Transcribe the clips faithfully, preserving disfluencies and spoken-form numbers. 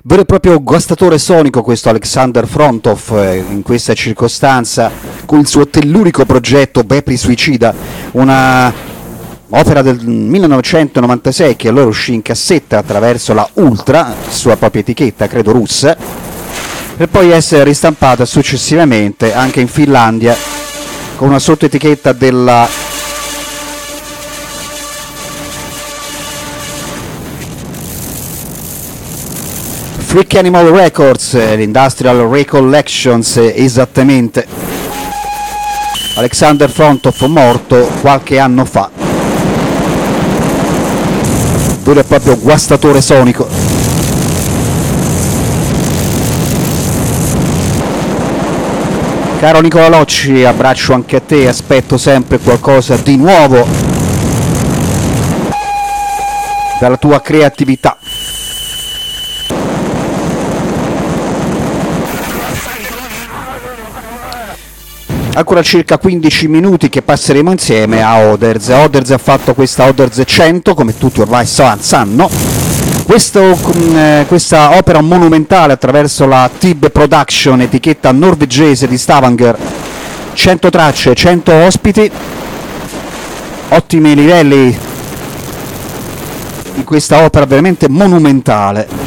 Vero e proprio guastatore sonico questo Alexander Frontov, eh, in questa circostanza, con il suo tellurico progetto Bepri Suicida, una opera del millenovecentonovantasei che allora uscì in cassetta attraverso la Ultra, sua propria etichetta, credo russa, per poi essere ristampata successivamente anche in Finlandia con una sottoetichetta della Freak Animal Records, l'Industrial Recollections, esattamente. Alexander Frontov morto qualche anno fa, vero e proprio guastatore sonico. Caro Nicola Locci, abbraccio anche a te, aspetto sempre qualcosa di nuovo dalla tua creatività. Ancora circa quindici minuti che passeremo insieme a Others. Others ha fatto questa Others cento, come tutti ormai sanno. Questo, eh, questa opera monumentale attraverso la Tib Production, etichetta norvegese di Stavanger. cento tracce, cento ospiti, ottimi livelli di questa opera veramente monumentale.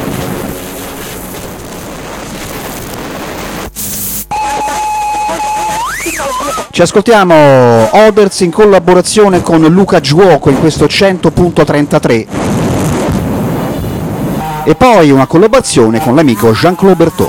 Ci ascoltiamo Others in collaborazione con Luca Giuoco in questo cento punto trentatré e poi una collaborazione con l'amico Jean-Claude Berthaud.